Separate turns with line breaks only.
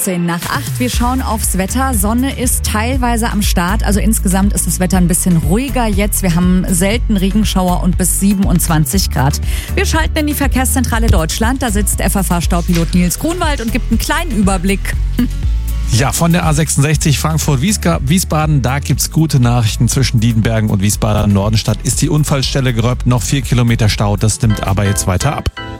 15 nach 8. Wir schauen aufs Wetter. Sonne ist teilweise am Start. Also insgesamt ist das Wetter ein bisschen ruhiger jetzt. Wir haben selten Regenschauer und bis 27 Grad. Wir schalten in die Verkehrszentrale Deutschland. Da sitzt FFH-Staupilot Nils Grunwald und gibt einen kleinen Überblick.
Ja, von der A66 Frankfurt-Wiesbaden, da gibt's gute Nachrichten. Zwischen Diedenbergen und Wiesbaden Nordenstadt ist die Unfallstelle geräumt. Noch 4 Kilometer Stau, das nimmt aber jetzt weiter ab.